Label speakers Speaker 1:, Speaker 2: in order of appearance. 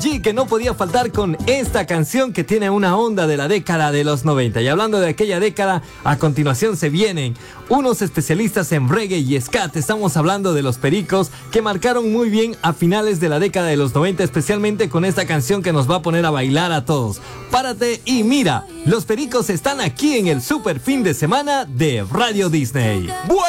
Speaker 1: G, que no podía faltar con esta canción que tiene una onda de la década de los 90. Y hablando de aquella década, a continuación se vienen unos especialistas en reggae y scat. Estamos hablando de Los Pericos, que marcaron muy bien a finales de la década de los 90, especialmente con esta canción que nos va a poner a bailar a todos. Párate y mira, Los Pericos están aquí en el super fin de semana de Radio Disney.